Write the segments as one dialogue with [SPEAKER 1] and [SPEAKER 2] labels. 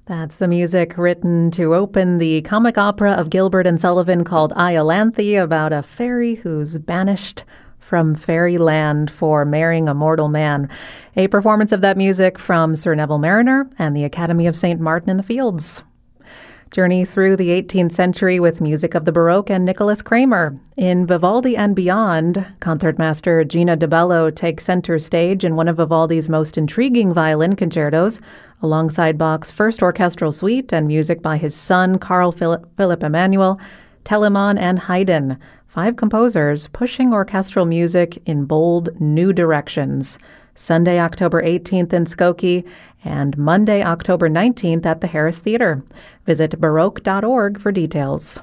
[SPEAKER 1] That's the music written to open the comic opera of Gilbert and Sullivan called Iolanthe, about a fairy who's banished from fairyland for marrying a mortal man. A performance of that music from Sir Neville Marriner and the Academy of St. Martin in the Fields. Journey through the 18th century with music of the Baroque and Nicholas Kramer. In Vivaldi and Beyond, concertmaster Gina De Bello takes center stage in one of Vivaldi's most intriguing violin concertos, alongside Bach's first orchestral suite and music by his son Carl Philipp Emanuel, Telemann, and Haydn. 5 composers pushing orchestral music in bold new directions. Sunday, October 18th in Skokie, and Monday, October 19th at the Harris Theater. Visit baroque.org for details.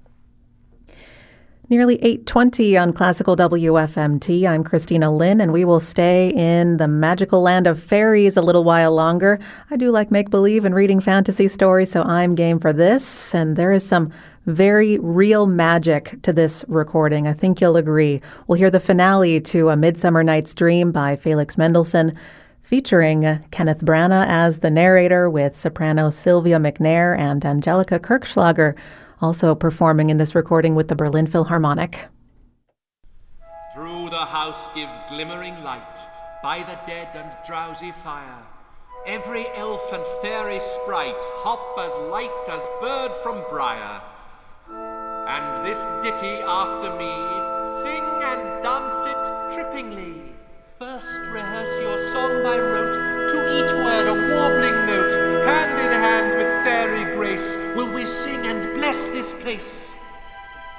[SPEAKER 1] Nearly 8:20 on Classical WFMT. I'm Christina Lynn, and we will stay in the magical land of fairies a little while longer. I do like make-believe and reading fantasy stories, so I'm game for this. And there is some very real magic to this recording. I think you'll agree. We'll hear the finale to A Midsummer Night's Dream by Felix Mendelssohn, featuring Kenneth Branagh as the narrator, with soprano Sylvia McNair and Angelica Kirchschlager also performing in this recording with the Berlin Philharmonic.
[SPEAKER 2] Through the house give glimmering light, by the dead and drowsy fire. Every elf and fairy sprite hop as light as bird from briar. And this ditty after me, sing and dance it trippingly. First rehearse your song by rote, to each word a warbling note. Hand in hand with fairy grace will we sing and bless this place.